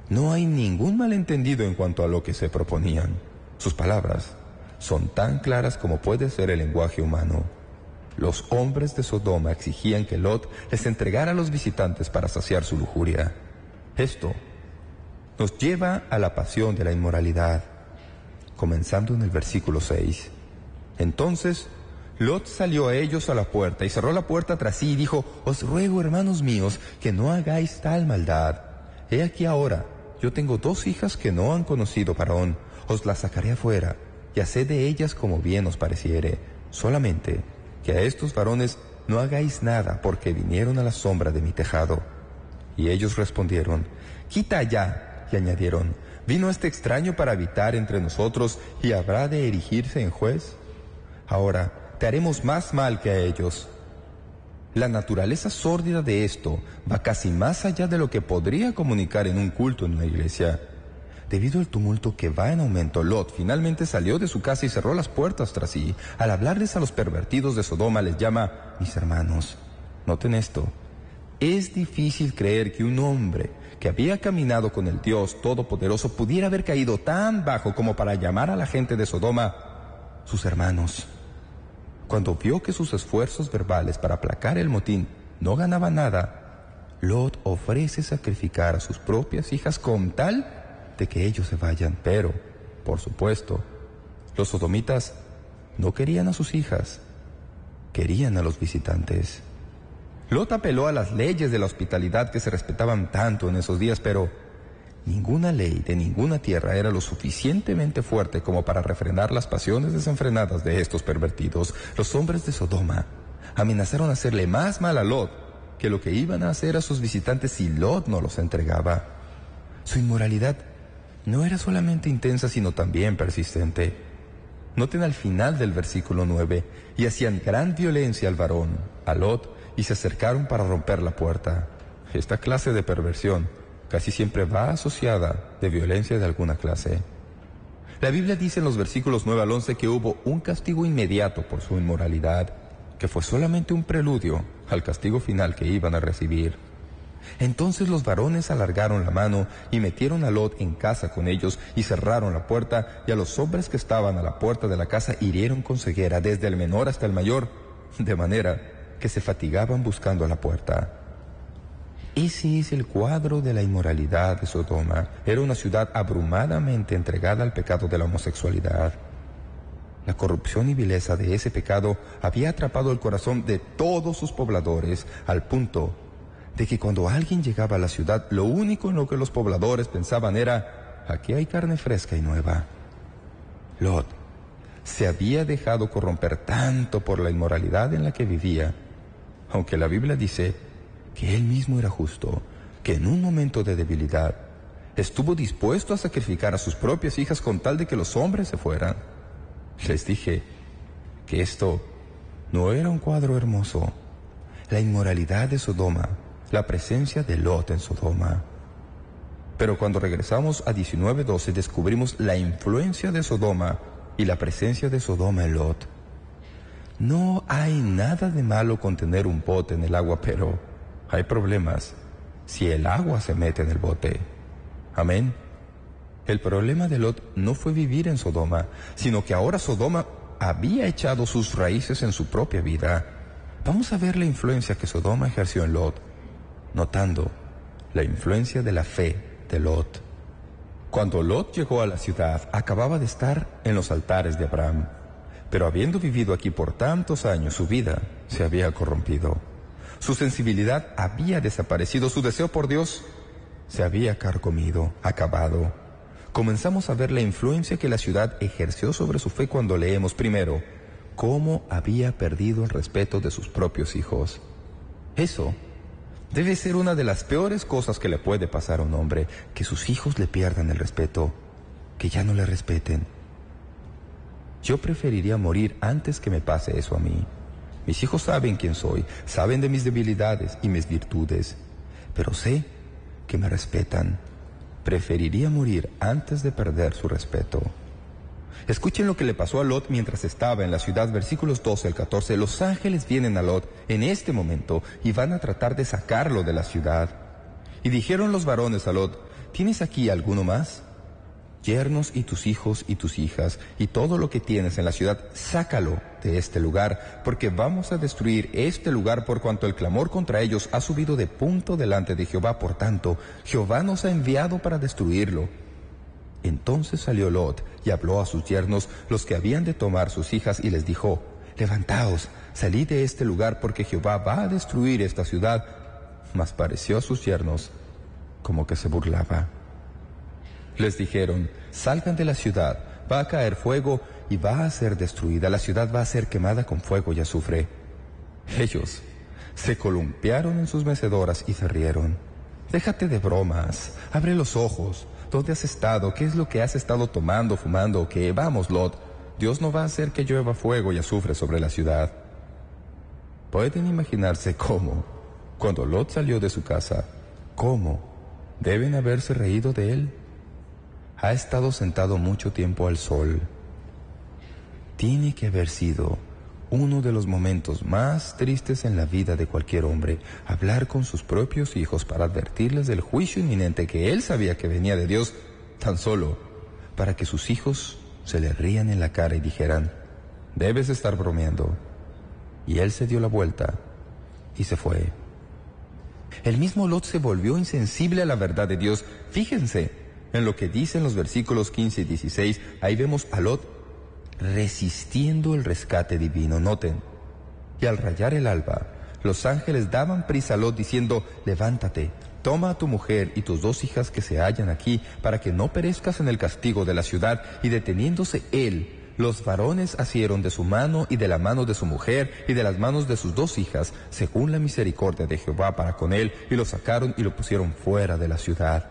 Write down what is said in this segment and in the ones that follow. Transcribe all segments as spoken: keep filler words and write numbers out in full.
No hay ningún malentendido en cuanto a lo que se proponían. Sus palabras son tan claras como puede ser el lenguaje humano. Los hombres de Sodoma exigían que Lot les entregara a los visitantes para saciar su lujuria. Esto nos lleva a la pasión de la inmoralidad, comenzando en el versículo seis. Entonces Lot salió a ellos a la puerta y cerró la puerta tras sí y dijo: os ruego, hermanos míos, que no hagáis tal maldad. He aquí ahora, yo tengo dos hijas que no han conocido varón. Os las sacaré afuera y haced de ellas como bien os pareciere. Solamente que a estos varones no hagáis nada, porque vinieron a la sombra de mi tejado. Y ellos respondieron: quita allá. Y añadieron: ¿vino este extraño para habitar entre nosotros y habrá de erigirse en juez? Ahora te haremos más mal que a ellos. La naturaleza sórdida de esto va casi más allá de lo que podría comunicar en un culto en una iglesia. Debido al tumulto que va en aumento, Lot finalmente salió de su casa y cerró las puertas tras sí. Al hablarles a los pervertidos de Sodoma, les llama mis hermanos. Noten esto. Es difícil creer que un hombre que había caminado con el Dios Todopoderoso pudiera haber caído tan bajo como para llamar a la gente de Sodoma sus hermanos. Cuando vio que sus esfuerzos verbales para aplacar el motín no ganaban nada, Lot ofrece sacrificar a sus propias hijas con tal de que ellos se vayan. Pero, por supuesto, los sodomitas no querían a sus hijas, querían a los visitantes. Lot apeló a las leyes de la hospitalidad que se respetaban tanto en esos días, pero ninguna ley de ninguna tierra era lo suficientemente fuerte como para refrenar las pasiones desenfrenadas de estos pervertidos. Los hombres de Sodoma amenazaron hacerle más mal a Lot que lo que iban a hacer a sus visitantes si Lot no los entregaba. Su inmoralidad no era solamente intensa, sino también persistente. Noten al final del versículo nueve: y hacían gran violencia al varón, a Lot, y se acercaron para romper la puerta. Esta clase de perversión casi siempre va asociada de violencia de alguna clase. La Biblia dice en los versículos nueve al once que hubo un castigo inmediato por su inmoralidad, que fue solamente un preludio al castigo final que iban a recibir. Entonces los varones alargaron la mano y metieron a Lot en casa con ellos y cerraron la puerta, y a los hombres que estaban a la puerta de la casa hirieron con ceguera, desde el menor hasta el mayor, de manera que se fatigaban buscando a la puerta. Ese es el cuadro de la inmoralidad de Sodoma. Era una ciudad abrumadamente entregada al pecado de la homosexualidad. La corrupción y vileza de ese pecado había atrapado el corazón de todos sus pobladores, al punto de que cuando alguien llegaba a la ciudad, lo único en lo que los pobladores pensaban era: aquí hay carne fresca y nueva. Lot se había dejado corromper tanto por la inmoralidad en la que vivía, aunque la Biblia dice que él mismo era justo, que en un momento de debilidad estuvo dispuesto a sacrificar a sus propias hijas con tal de que los hombres se fueran. Les dije que esto no era un cuadro hermoso. La inmoralidad de Sodoma, la presencia de Lot en Sodoma. Pero cuando regresamos a diecinueve doce descubrimos la influencia de Sodoma y la presencia de Sodoma en Lot. No hay nada de malo con tener un bote en el agua, pero hay problemas si el agua se mete en el bote. Amén. El problema de Lot no fue vivir en Sodoma, sino que ahora Sodoma había echado sus raíces en su propia vida. Vamos a ver la influencia que Sodoma ejerció en Lot, notando la influencia de la fe de Lot. Cuando Lot llegó a la ciudad, acababa de estar en los altares de Abraham, pero habiendo vivido aquí por tantos años, su vida se había corrompido. Su sensibilidad había desaparecido, su deseo por Dios se había carcomido, acabado. Comenzamos a ver la influencia que la ciudad ejerció sobre su fe cuando leemos primero cómo había perdido el respeto de sus propios hijos. Eso debe ser una de las peores cosas que le puede pasar a un hombre, que sus hijos le pierdan el respeto, que ya no le respeten. Yo preferiría morir antes que me pase eso a mí. Mis hijos saben quién soy, saben de mis debilidades y mis virtudes, pero sé que me respetan. Preferiría morir antes de perder su respeto. Escuchen lo que le pasó a Lot mientras estaba en la ciudad, versículos doce al catorce. Los ángeles vienen a Lot en este momento y van a tratar de sacarlo de la ciudad. Y dijeron los varones a Lot: ¿tienes aquí alguno más? Yernos y tus hijos y tus hijas, y todo lo que tienes en la ciudad, sácalo de este lugar, porque vamos a destruir este lugar por cuanto el clamor contra ellos ha subido de punto delante de Jehová. Por tanto, Jehová nos ha enviado para destruirlo. Entonces salió Lot y habló a sus yernos, los que habían de tomar sus hijas, y les dijo: levantaos, salid de este lugar, porque Jehová va a destruir esta ciudad. Mas pareció a sus yernos como que se burlaba. Les dijeron: salgan de la ciudad, va a caer fuego y va a ser destruida, la ciudad va a ser quemada con fuego y azufre. Ellos se columpiaron en sus mecedoras y se rieron. Déjate de bromas, abre los ojos. ¿Dónde has estado? ¿Qué es lo que has estado tomando, fumando? Que vamos, Lot, Dios no va a hacer que llueva fuego y azufre sobre la ciudad. Pueden imaginarse cómo, cuando Lot salió de su casa, cómo deben haberse reído de él. Ha estado sentado mucho tiempo al sol. Tiene que haber sido uno de los momentos más tristes en la vida de cualquier hombre, hablar con sus propios hijos para advertirles del juicio inminente que él sabía que venía de Dios, tan solo para que sus hijos se le rían en la cara y dijeran: debes estar bromeando. Y él se dio la vuelta y se fue. El mismo Lot se volvió insensible a la verdad de Dios. Fíjense en lo que dicen los versículos quince y dieciséis. Ahí vemos a Lot resistiendo el rescate divino. Noten: y al rayar el alba, los ángeles daban prisa a Lot diciendo: levántate, toma a tu mujer y tus dos hijas que se hallan aquí, para que no perezcas en el castigo de la ciudad. Y deteniéndose él, los varones asieron de su mano y de la mano de su mujer y de las manos de sus dos hijas, según la misericordia de Jehová para con él, y lo sacaron y lo pusieron fuera de la ciudad.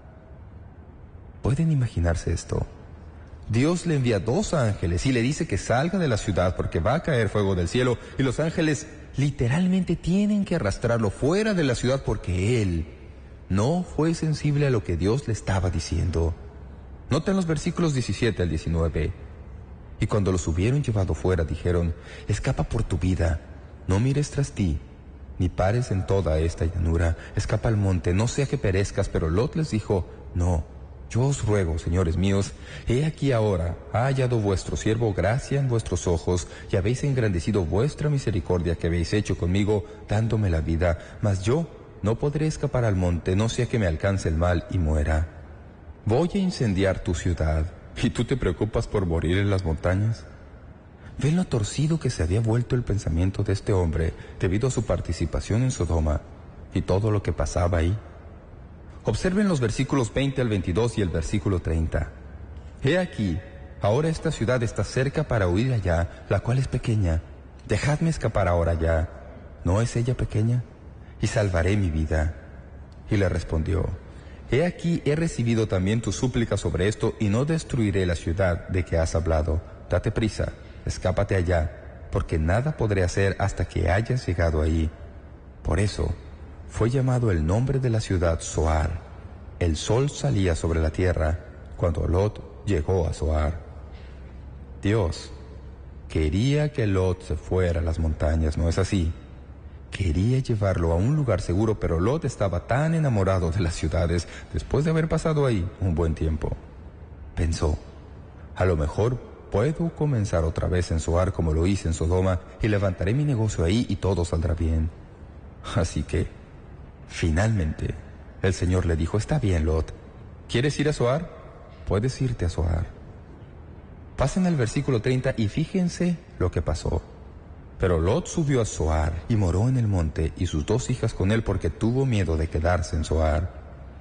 ¿Pueden imaginarse esto? Dios le envía dos ángeles y le dice que salga de la ciudad porque va a caer fuego del cielo, y los ángeles literalmente tienen que arrastrarlo fuera de la ciudad porque él no fue sensible a lo que Dios le estaba diciendo. Noten los versículos diecisiete al diecinueve. Y cuando los hubieron llevado fuera, dijeron: escapa por tu vida, no mires tras ti, ni pares en toda esta llanura, escapa al monte, no sea que perezcas. Pero Lot les dijo: no, yo os ruego, señores míos, he aquí ahora ha hallado vuestro siervo gracia en vuestros ojos, y habéis engrandecido vuestra misericordia que habéis hecho conmigo, dándome la vida. Mas yo no podré escapar al monte, no sea que me alcance el mal y muera. Voy a incendiar tu ciudad, ¿y tú te preocupas por morir en las montañas? ¿Ven lo torcido que se había vuelto el pensamiento de este hombre debido a su participación en Sodoma y todo lo que pasaba ahí? Observen los versículos veinte al veintidós y el versículo treinta. He aquí, ahora esta ciudad está cerca para huir allá, la cual es pequeña. Dejadme escapar ahora ya. ¿No es ella pequeña? Y salvaré mi vida. Y le respondió: he aquí, he recibido también tu súplica sobre esto, y no destruiré la ciudad de que has hablado. Date prisa, escápate allá, porque nada podré hacer hasta que hayas llegado ahí. Por eso fue llamado el nombre de la ciudad Zoar. El sol salía sobre la tierra cuando Lot llegó a Zoar. Dios quería que Lot se fuera a las montañas, ¿no es así? Quería llevarlo a un lugar seguro, pero Lot estaba tan enamorado de las ciudades, después de haber pasado ahí un buen tiempo. Pensó: a lo mejor puedo comenzar otra vez en Zoar como lo hice en Sodoma, y levantaré mi negocio ahí y todo saldrá bien. Así que, finalmente, el Señor le dijo: está bien, Lot, ¿quieres ir a Zoar? Puedes irte a Zoar. Pasen al versículo treinta y fíjense lo que pasó. Pero Lot subió a Zoar y moró en el monte, y sus dos hijas con él, porque tuvo miedo de quedarse en Zoar.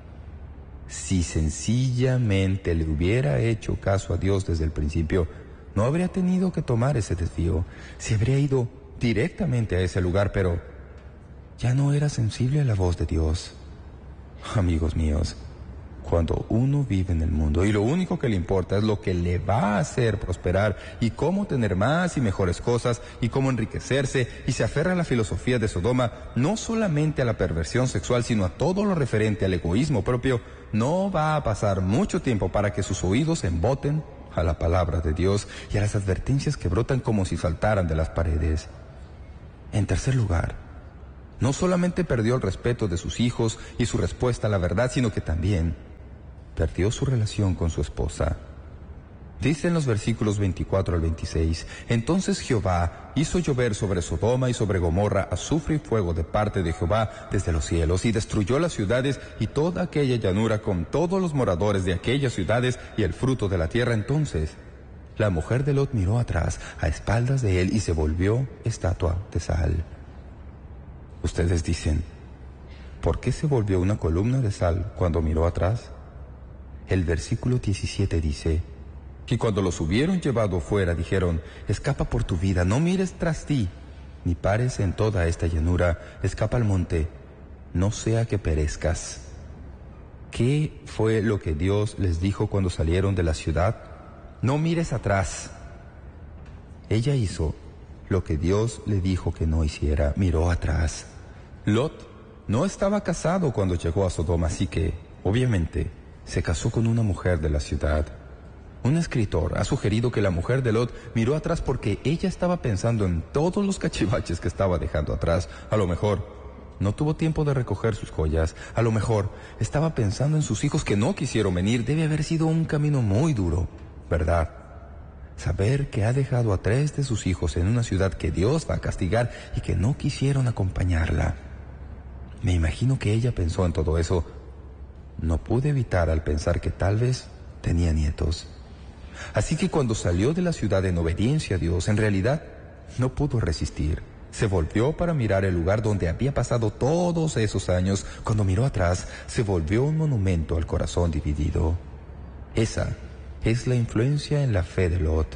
Si sencillamente le hubiera hecho caso a Dios desde el principio, no habría tenido que tomar ese desvío. Se habría ido directamente a ese lugar, pero ya no era sensible a la voz de Dios. Amigos míos, cuando uno vive en el mundo y lo único que le importa es lo que le va a hacer prosperar y cómo tener más y mejores cosas y cómo enriquecerse, y se aferra a la filosofía de Sodoma, no solamente a la perversión sexual, sino a todo lo referente al egoísmo propio, no va a pasar mucho tiempo para que sus oídos se emboten a la palabra de Dios y a las advertencias que brotan como si saltaran de las paredes. En tercer lugar, no solamente perdió el respeto de sus hijos y su respuesta a la verdad, sino que también perdió su relación con su esposa. Dice en los versículos veinticuatro al veintiséis, entonces Jehová hizo llover sobre Sodoma y sobre Gomorra azufre y fuego de parte de Jehová desde los cielos, y destruyó las ciudades y toda aquella llanura con todos los moradores de aquellas ciudades y el fruto de la tierra. Entonces la mujer de Lot miró atrás a espaldas de él y se volvió estatua de sal. Ustedes dicen, ¿por qué se volvió una columna de sal cuando miró atrás? El versículo diecisiete dice, y cuando los hubieron llevado fuera, dijeron, escapa por tu vida, no mires tras ti, ni pares en toda esta llanura, escapa al monte, no sea que perezcas. ¿Qué fue lo que Dios les dijo cuando salieron de la ciudad? No mires atrás. Ella hizo lo que Dios le dijo que no hiciera, miró atrás. Lot no estaba casado cuando llegó a Sodoma, así que, obviamente, se casó con una mujer de la ciudad. Un escritor ha sugerido que la mujer de Lot miró atrás porque ella estaba pensando en todos los cachivaches que estaba dejando atrás. A lo mejor no tuvo tiempo de recoger sus joyas. A lo mejor estaba pensando en sus hijos que no quisieron venir. Debe haber sido un camino muy duro, ¿verdad? Saber que ha dejado a tres de sus hijos en una ciudad que Dios va a castigar y que no quisieron acompañarla. Me imagino que ella pensó en todo eso. No pude evitar al pensar que tal vez tenía nietos. Así que cuando salió de la ciudad en obediencia a Dios, en realidad no pudo resistir. Se volvió para mirar el lugar donde había pasado todos esos años. Cuando miró atrás, se volvió un monumento al corazón dividido. Esa es la influencia en la fe de Lot.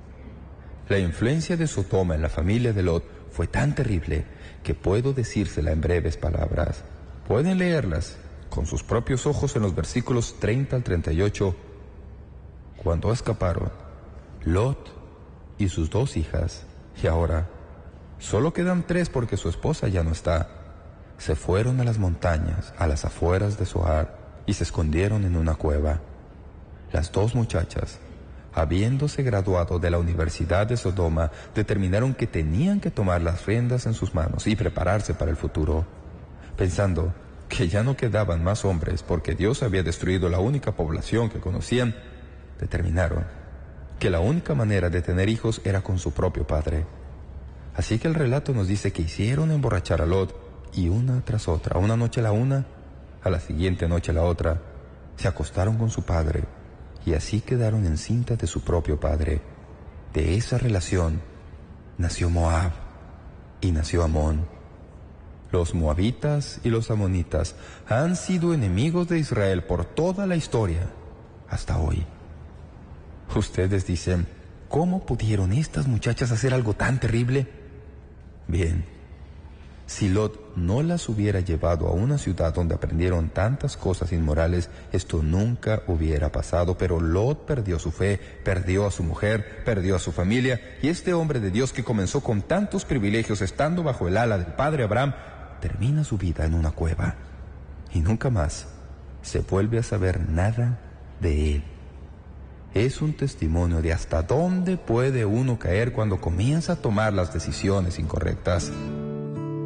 La influencia de Sodoma en la familia de Lot fue tan terrible que puedo decírsela en breves palabras. Pueden leerlas con sus propios ojos en los versículos treinta al treinta y ocho. Cuando escaparon, Lot y sus dos hijas, y ahora solo quedan tres porque su esposa ya no está, se fueron a las montañas, a las afueras de Zoar, y se escondieron en una cueva. Las dos muchachas, habiéndose graduado de la Universidad de Sodoma, determinaron que tenían que tomar las riendas en sus manos y prepararse para el futuro, pensando que ya no quedaban más hombres porque Dios había destruido la única población que conocían. Determinaron que la única manera de tener hijos era con su propio padre. Así que el relato nos dice que hicieron emborrachar a Lot, y una tras otra, una noche la una, a la siguiente noche la otra, se acostaron con su padre, y así quedaron encintas de su propio padre. De esa relación nació Moab y nació Amón. Los moabitas y los amonitas han sido enemigos de Israel por toda la historia hasta hoy. Ustedes dicen, ¿cómo pudieron estas muchachas hacer algo tan terrible? Bien, si Lot no las hubiera llevado a una ciudad donde aprendieron tantas cosas inmorales, esto nunca hubiera pasado. Pero Lot perdió su fe, perdió a su mujer, perdió a su familia, y este hombre de Dios que comenzó con tantos privilegios estando bajo el ala del padre Abraham, termina su vida en una cueva y nunca más se vuelve a saber nada de él. Es un testimonio de hasta dónde puede uno caer cuando comienza a tomar las decisiones incorrectas.